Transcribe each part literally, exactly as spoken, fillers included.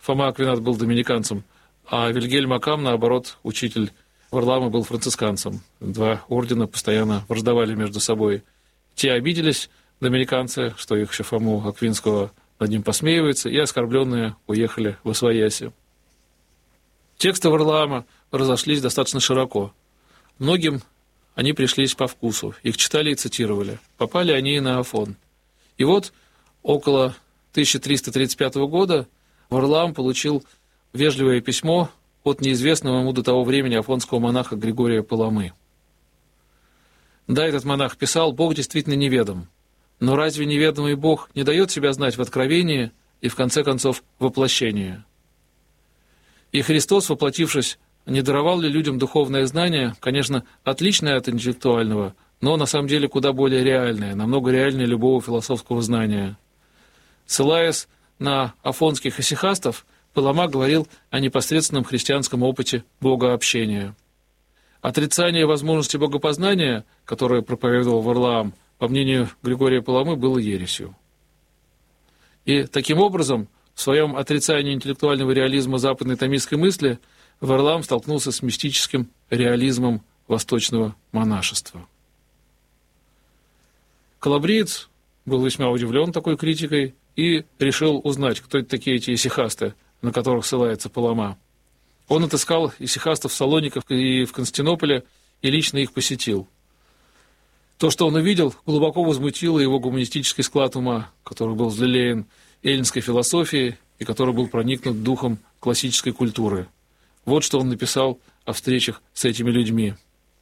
Фома Аквинат был доминиканцем, а Вильгельм Акам, наоборот, учитель Варлаама, был францисканцем. Два ордена постоянно враждовали между собой. Те обиделись, доминиканцы, что их еще Фому Аквинского над ним посмеивается, и оскорбленные уехали в освояси. Тексты Варлаама разошлись достаточно широко. Многим они пришлись по вкусу, их читали и цитировали. Попали они и на Афон. И вот около тысяча триста тридцать пятого года Варлаам получил вежливое письмо от неизвестного ему до того времени афонского монаха Григория Паламы. Да, этот монах писал: «Бог действительно неведом. Но разве неведомый Бог не дает себя знать в откровении и, в конце концов, в воплощении? И Христос, воплотившись, не даровал ли людям духовное знание, конечно, отличное от интеллектуального, но на самом деле куда более реальное, намного реальнее любого философского знания?» Ссылаясь на афонских исихастов, Палама говорил о непосредственном христианском опыте богообщения. Отрицание возможности богопознания, которое проповедовал Варлаам, по мнению Григория Паламы, было ересью. И таким образом, в своем отрицании интеллектуального реализма западной томистской мысли, Варлаам столкнулся с мистическим реализмом восточного монашества. Калабриец был весьма удивлен такой критикой и решил узнать, кто это такие эти исихасты, на которых ссылается Палама. Он отыскал исихастов в Салониках и в Константинополе и лично их посетил. То, что он увидел, глубоко возмутило его гуманистический склад ума, который был взлелеян эллинской философией и который был проникнут духом классической культуры. Вот что он написал о встречах с этими людьми.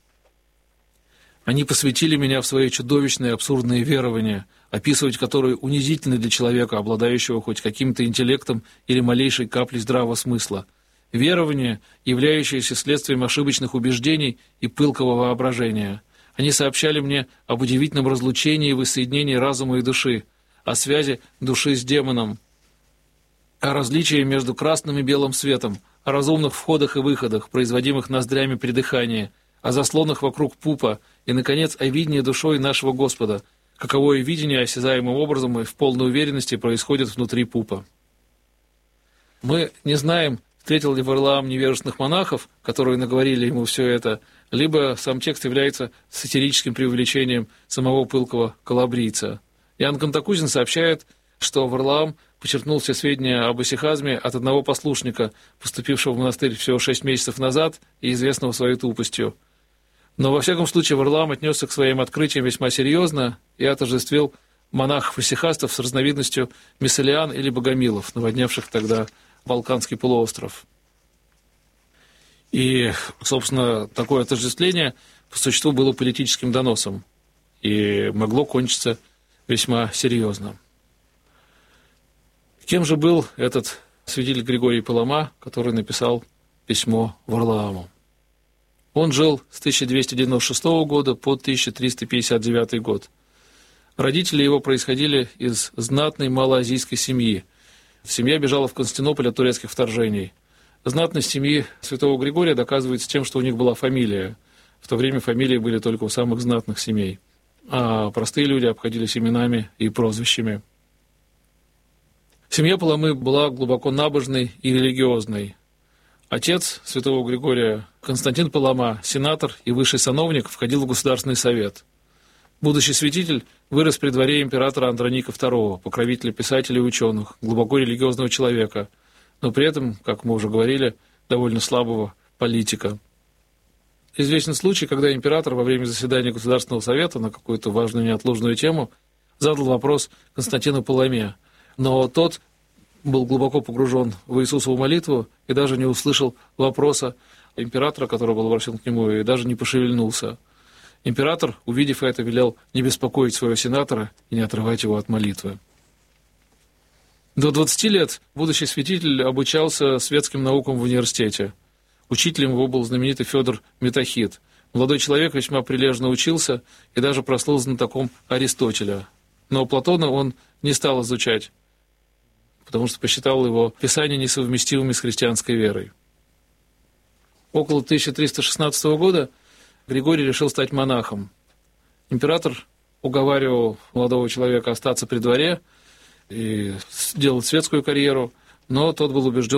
«Они посвятили меня в свои чудовищные абсурдные верования, описывать которые унизительны для человека, обладающего хоть каким-то интеллектом или малейшей каплей здравого смысла. Верования, являющиеся следствием ошибочных убеждений и пылкого воображения. Они сообщали мне об удивительном разлучении и воссоединении разума и души, о связи души с демоном, о различии между красным и белым светом, о разумных входах и выходах, производимых ноздрями при дыхании, о заслонах вокруг пупа и, наконец, о видении душой нашего Господа, каковое видение осязаемым образом и в полной уверенности происходит внутри пупа». Мы не знаем, встретил ли Варлаам невежественных монахов, которые наговорили ему все это, либо сам текст является сатирическим преувеличением самого пылкого калабрийца. Иоанн Кантакузин сообщает, что Варлаам почерпнул все сведения об исихазме от одного послушника, поступившего в монастырь всего шесть месяцев назад и известного своей тупостью. Но, во всяком случае, Варлаам отнесся к своим открытиям весьма серьезно и отождествил монахов-исихастов с разновидностью мисселиан или богомилов, наводнявших тогда Балканский полуостров. И, собственно, такое отождествление по существу было политическим доносом и могло кончиться весьма серьезно. Кем же был этот святитель Григорий Палама, который написал письмо Варлааму? Он жил с тысяча двести девяносто шестого года по тысяча триста пятьдесят девятый год. Родители его происходили из знатной малоазийской семьи. Семья бежала в Константинополь от турецких вторжений. Знатность семьи святого Григория доказывается тем, что у них была фамилия. В то время фамилии были только у самых знатных семей, а простые люди обходились именами и прозвищами. Семья Паламы была глубоко набожной и религиозной. Отец святого Григория, Константин Палама, сенатор и высший сановник, входил в Государственный совет. Будущий святитель вырос при дворе императора Андроника второго, покровителя писателей и ученых, глубоко религиозного человека, но при этом, как мы уже говорили, довольно слабого политика. Известен случай, когда император во время заседания Государственного совета на какую-то важную неотложную тему задал вопрос Константину Паламе, но тот был глубоко погружен в Иисусову молитву и даже не услышал вопроса императора, который был обращен к нему, и даже не пошевельнулся. Император, увидев это, велел не беспокоить своего сенатора и не отрывать его от молитвы. До двадцати лет будущий святитель обучался светским наукам в университете. Учителем его был знаменитый Федор Метахит. Молодой человек весьма прилежно учился и даже прослыл знатоком Аристотеля. Но Платона он не стал изучать, потому что посчитал его писания несовместимыми с христианской верой. Около тысяча триста шестнадцатого года Григорий решил стать монахом. Император уговаривал молодого человека остаться при дворе и сделать светскую карьеру, Но тот был убежден,